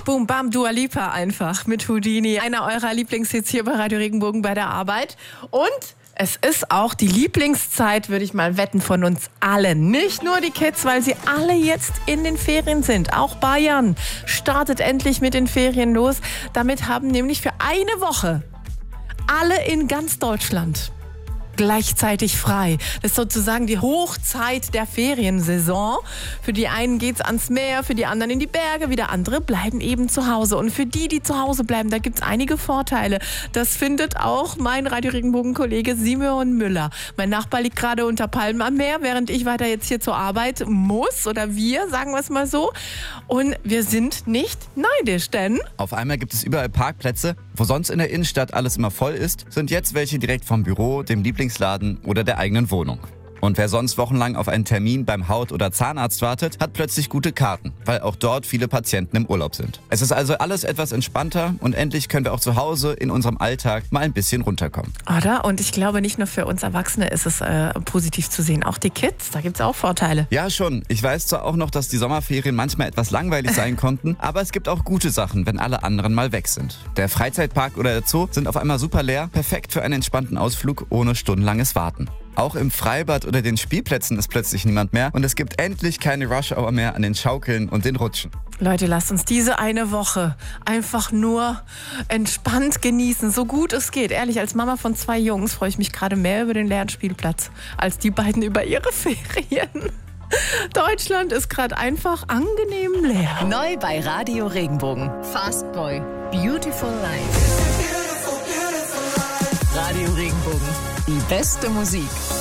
Boom, bam, Dua Lipa einfach mit Houdini. Einer eurer Lieblingshits hier bei Radio Regenbogen bei der Arbeit. Und es ist auch die Lieblingszeit, würde ich mal wetten, von uns allen. Nicht nur die Kids, weil sie alle jetzt in den Ferien sind. Auch Bayern startet endlich mit den Ferien los. Damit haben nämlich für eine Woche alle in ganz Deutschland gleichzeitig frei. Das ist sozusagen die Hochzeit der Feriensaison. Für die einen geht's ans Meer, für die anderen in die Berge, wieder andere bleiben eben zu Hause. Und für die zu Hause bleiben, da gibt's einige Vorteile. Das findet auch mein Radio Regenbogen-Kollege Simeon Müller. Mein Nachbar liegt gerade unter Palmen am Meer, während ich weiter jetzt hier zur Arbeit muss. Oder wir, sagen wir es mal so. Und wir sind nicht neidisch, denn auf einmal gibt es überall Parkplätze. Wo sonst in der Innenstadt alles immer voll ist, sind jetzt welche direkt vom Büro, dem Lieblingsladen oder der eigenen Wohnung. Und wer sonst wochenlang auf einen Termin beim Haut- oder Zahnarzt wartet, hat plötzlich gute Karten, weil auch dort viele Patienten im Urlaub sind. Es ist also alles etwas entspannter und endlich können wir auch zu Hause in unserem Alltag mal ein bisschen runterkommen. Oder? Und ich glaube, nicht nur für uns Erwachsene ist es positiv zu sehen. Auch die Kids, da gibt es auch Vorteile. Ja, schon. Ich weiß zwar auch noch, dass die Sommerferien manchmal etwas langweilig sein konnten, aber es gibt auch gute Sachen, wenn alle anderen mal weg sind. Der Freizeitpark oder der Zoo sind auf einmal super leer, perfekt für einen entspannten Ausflug ohne stundenlanges Warten. Auch im Freibad oder den Spielplätzen ist plötzlich niemand mehr und es gibt endlich keine Rush-Hour mehr an den Schaukeln und den Rutschen. Leute, lasst uns diese eine Woche einfach nur entspannt genießen, so gut es geht. Ehrlich, als Mama von 2 Jungs freue ich mich gerade mehr über den leeren Spielplatz, als die beiden über ihre Ferien. Deutschland ist gerade einfach angenehm leer. Neu bei Radio Regenbogen. Fast Boy. Beautiful Life. Radio Regenbogen. Die beste Musik.